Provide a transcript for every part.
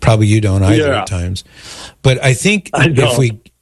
Probably you don't either at times. But I think if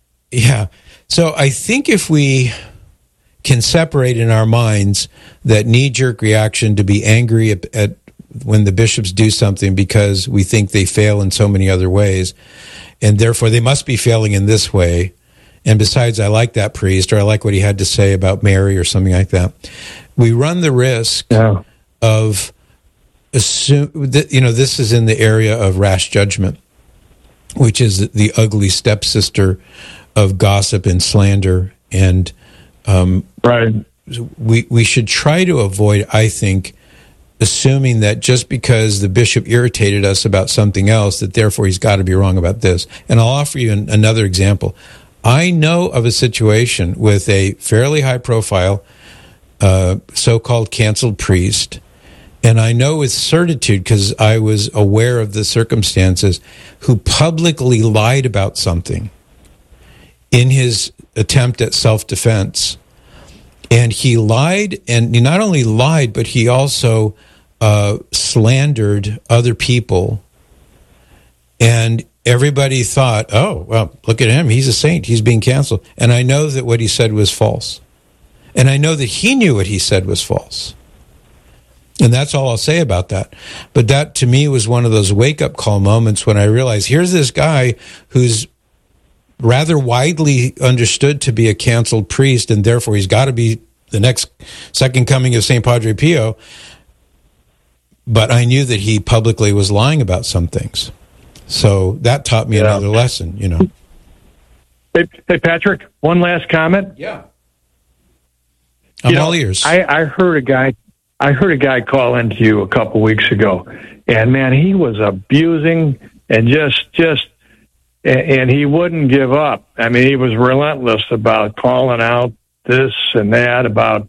we can separate in our minds that knee-jerk reaction to be angry at when the bishops do something because we think they fail in so many other ways, and therefore they must be failing in this way, and besides, I like that priest, or I like what he had to say about Mary, or something like that. We run the risk of assume that, this is in the area of rash judgment, which is the ugly stepsister of gossip and slander, and we should try to avoid, I think, assuming that just because the bishop irritated us about something else, that therefore he's got to be wrong about this. And I'll offer you another example. I know of a situation with a fairly high-profile, so-called canceled priest, and I know with certitude, because I was aware of the circumstances, who publicly lied about something in his attempt at self-defense. And he lied, and he not only lied, but he also slandered other people. And everybody thought, oh, well, look at him. He's a saint. He's being canceled. And I know that what he said was false. And I know that he knew what he said was false. And that's all I'll say about that. But that, to me, was one of those wake-up call moments when I realized, here's this guy who's rather widely understood to be a canceled priest, and therefore he's got to be the next second coming of St. Padre Pio. But I knew that he publicly was lying about some things. So that taught me another lesson, Hey, Patrick, one last comment. Yeah. I'm all ears. I heard a guy call into you a couple weeks ago, and man, he was abusing and and he wouldn't give up. I mean, he was relentless about calling out this and that about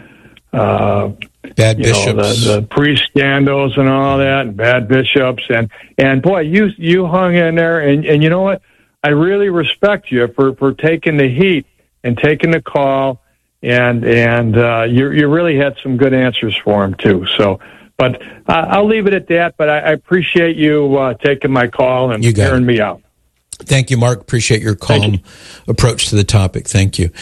bad bishops, the priest scandals and all that, and bad bishops, and boy, you hung in there, and you know what? I really respect you for taking the heat and taking the call, and you really had some good answers for him too. So, but I'll leave it at that. But I appreciate you taking my call and hearing me out. Thank you, Mark. Appreciate your calm approach to the topic. Thank you.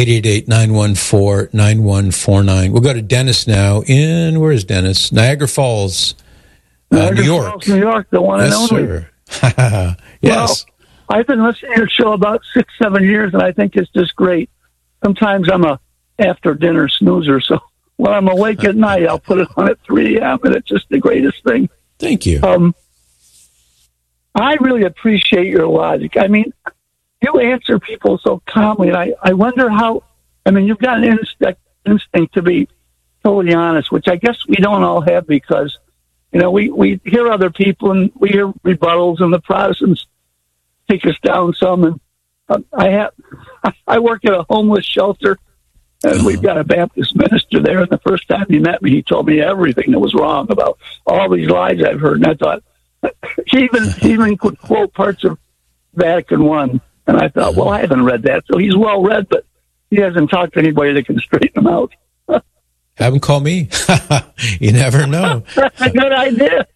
888-914-9149. We'll go to Dennis now where is Dennis? Niagara Falls, New York. Falls, New York, the one and only. Sir. Yes. Well, I've been listening to your show about 6-7 years, and I think it's just great. Sometimes I'm a after-dinner snoozer, so when I'm awake at night, I'll put it on at 3 a.m., and it's just the greatest thing. Thank you. I really appreciate your logic. I mean, you answer people so calmly, and I wonder how, you've got an instinct to be totally honest, which I guess we don't all have because, we hear other people and we hear rebuttals, and the Protestants take us down some. And I work at a homeless shelter, and we've got a Baptist minister there, and the first time he met me, he told me everything that was wrong about all these lies I've heard, and I thought, he even could quote parts of Vatican I, and I thought, well, I haven't read that, so he's well read, but he hasn't talked to anybody that can straighten him out. Have him call me. You never know. That's a good idea.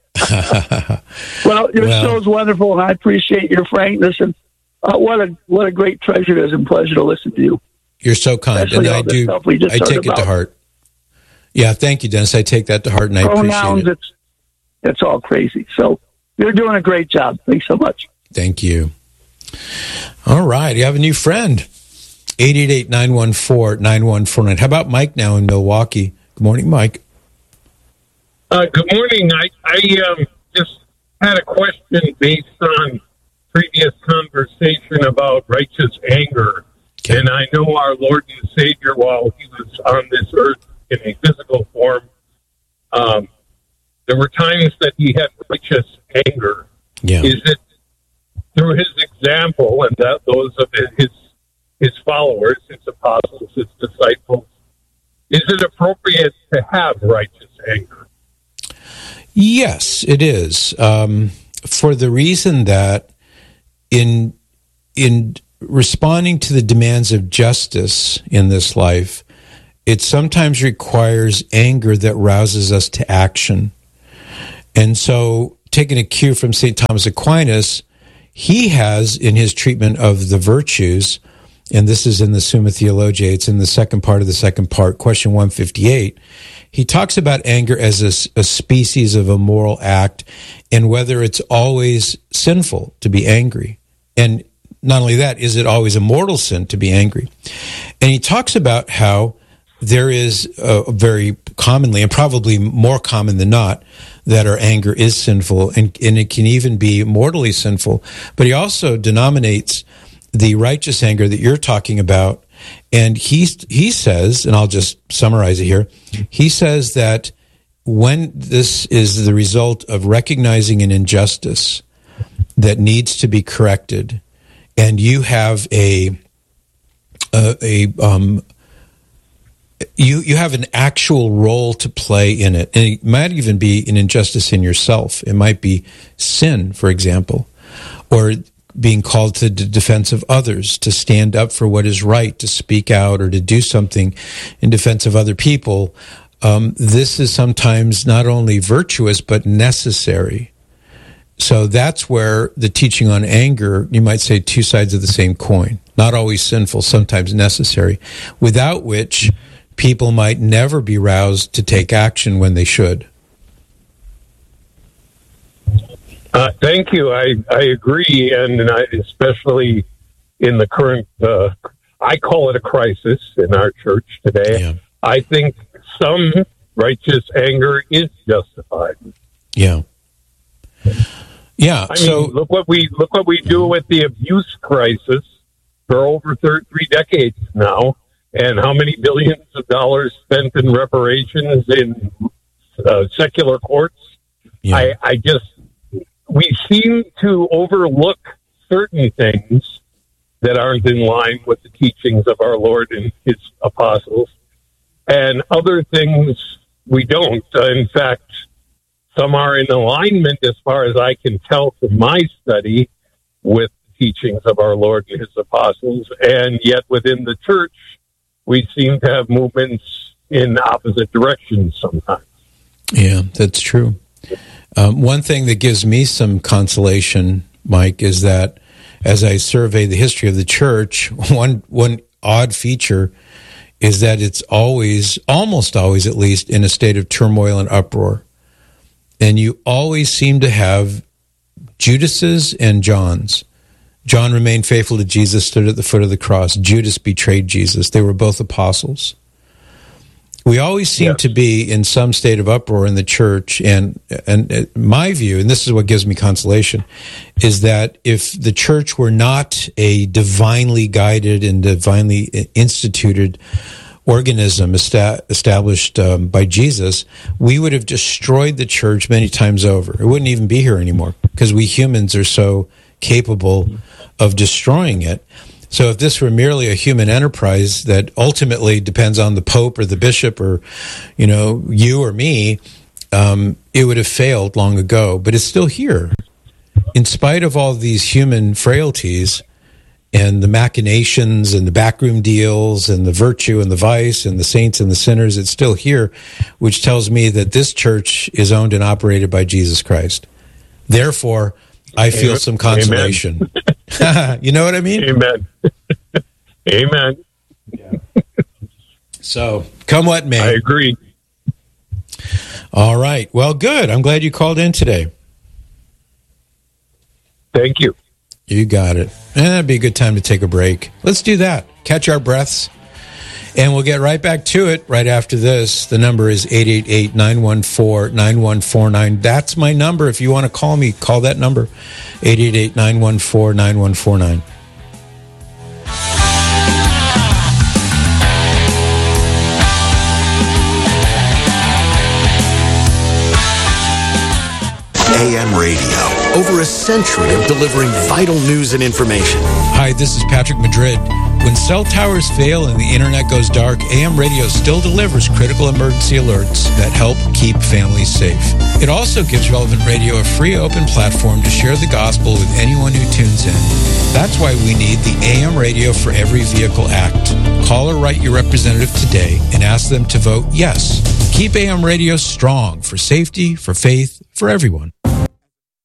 Well, your show's wonderful, and I appreciate your frankness, and what a great treasure it is and pleasure to listen to you. You're so kind, and I take it to heart. Yeah, thank you, Dennis. I take that to heart, and I appreciate it. It's all crazy. So you're doing a great job. Thanks so much. Thank you. All right. You have a new friend. 888-914-9149. How about Mike now in Milwaukee? Good morning, Mike. Good morning. I just had a question based on previous conversation about righteous anger. Okay. And I know our Lord and Savior, while he was on this earth in a physical form, there were times that he had righteous anger. Yeah. Is it through his example and that those of his followers, his apostles, his disciples, is it appropriate to have righteous anger? Yes, it is. For the reason that in responding to the demands of justice in this life, it sometimes requires anger that rouses us to action. And so taking a cue from St. Thomas Aquinas, he has in his treatment of the virtues, and this is in the Summa Theologiae, it's in the second part of the second part, question 158, he talks about anger as a species of a moral act and whether it's always sinful to be angry. And not only that, is it always a mortal sin to be angry? And he talks about how there is very commonly, and probably more common than not, that our anger is sinful and it can even be mortally sinful. But he also denominates the righteous anger that you're talking about. And he says, and I'll just summarize it here, he says that when this is the result of recognizing an injustice that needs to be corrected, and you have you have an actual role to play in it. And it might even be an injustice in yourself. It might be sin, for example, or being called to the defense of others, to stand up for what is right, to speak out, or to do something in defense of other people. This is sometimes not only virtuous, but necessary. So that's where the teaching on anger, you might say, two sides of the same coin. Not always sinful, sometimes necessary, without which people might never be roused to take action when they should. Thank you. I agree, and especially in the current, I call it a crisis in our church today. Yeah. I think some righteous anger is justified. Yeah. Yeah. I mean, look what we do with the abuse crisis for over 3 decades now, and how many billions of dollars spent in reparations in secular courts. Yeah. We seem to overlook certain things that aren't in line with the teachings of our Lord and his apostles, and other things we don't. In fact, some are in alignment, as far as I can tell from my study, with the teachings of our Lord and his apostles, and yet within the church, we seem to have movements in opposite directions sometimes. Yeah, that's true. One thing that gives me some consolation, Mike, is that as I survey the history of the church, one odd feature is that it's almost always at least, in a state of turmoil and uproar. And you always seem to have Judases and Johns. John remained faithful to Jesus, stood at the foot of the cross. Judas betrayed Jesus. They were both apostles. We always seem to be in some state of uproar in the church, and my view, and this is what gives me consolation, is that if the church were not a divinely guided and divinely instituted organism established by Jesus, we would have destroyed the church many times over. It wouldn't even be here anymore, because we humans are so capable of destroying it. So if this were merely a human enterprise that ultimately depends on the Pope or the bishop or, you or me, it would have failed long ago. But it's still here. In spite of all these human frailties and the machinations and the backroom deals and the virtue and the vice and the saints and the sinners, it's still here, which tells me that this church is owned and operated by Jesus Christ. Therefore, I feel some consolation. You know what I mean? Amen. Amen. Yeah. So, come what may. I agree. All right. Well, good. I'm glad you called in today. Thank you. You got it. And that'd be a good time to take a break. Let's do that. Catch our breaths. And we'll get right back to it right after this. The number is 888-914-9149. That's my number. If you want to call me, call that number, 888-914-9149. AM radio. Over a century of delivering vital news and information. Hi, this is Patrick Madrid. When cell towers fail and the internet goes dark, AM radio still delivers critical emergency alerts that help keep families safe. It also gives Relevant Radio a free open platform to share the gospel with anyone who tunes in. That's why we need the AM Radio for Every Vehicle Act. Call or write your representative today and ask them to vote yes. Keep AM radio strong for safety, for faith, for everyone.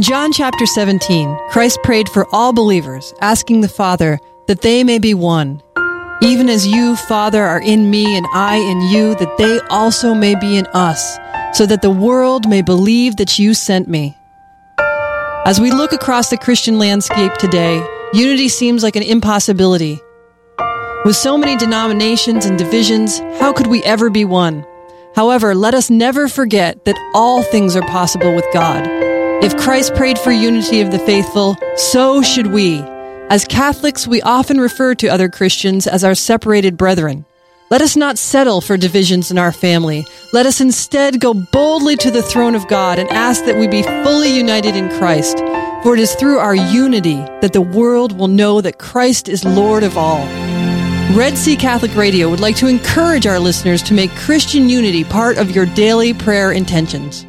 John chapter 17, Christ prayed for all believers, asking the Father that they may be one. Even as you, Father, are in me and I in you, that they also may be in us, so that the world may believe that you sent me. As we look across the Christian landscape today, unity seems like an impossibility. With so many denominations and divisions, how could we ever be one? However, let us never forget that all things are possible with God. If Christ prayed for unity of the faithful, so should we. As Catholics, we often refer to other Christians as our separated brethren. Let us not settle for divisions in our family. Let us instead go boldly to the throne of God and ask that we be fully united in Christ. For it is through our unity that the world will know that Christ is Lord of all. Red Sea Catholic Radio would like to encourage our listeners to make Christian unity part of your daily prayer intentions.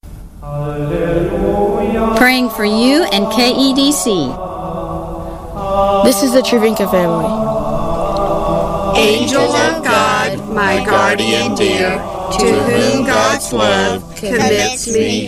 Praying for you and KEDC. This is the Travinka family. Angel of God, my guardian dear, to whom God's love commits me